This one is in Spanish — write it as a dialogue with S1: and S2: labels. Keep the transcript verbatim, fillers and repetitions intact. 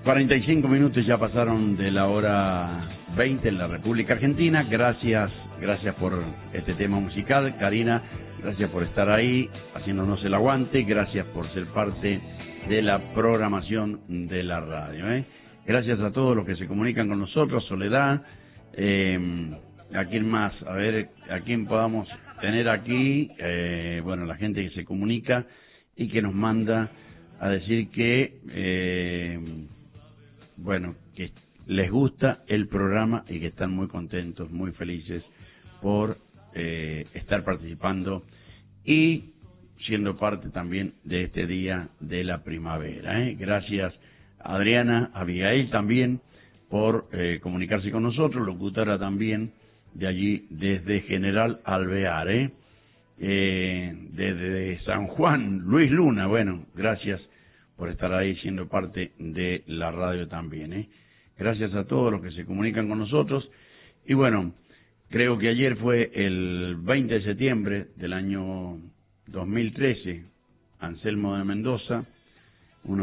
S1: cuarenta y cinco minutos ya pasaron de la hora veinte en la República Argentina. Gracias, gracias por este tema musical. Karina, gracias por estar ahí, haciéndonos el aguante. Gracias por ser parte de la programación de la radio, ¿eh? Gracias a todos los que se comunican con nosotros. Soledad, eh, ¿a quién más? A ver, ¿a quién podamos tener aquí? Eh, bueno, la gente que se comunica y que nos manda a decir que... Eh, bueno, que les gusta el programa y que están muy contentos, muy felices por eh, estar participando y siendo parte también de este día de la primavera, ¿eh? Gracias a Adriana, a Abigail también por eh, comunicarse con nosotros, locutora también de allí desde General Alvear, ¿eh? Eh, desde San Juan, Luis Luna, bueno, gracias por estar ahí siendo parte de la radio también, ¿eh? Gracias a todos los que se comunican con nosotros. Y bueno, creo que ayer fue el veinte de septiembre del año dos mil trece, Anselmo de Mendoza,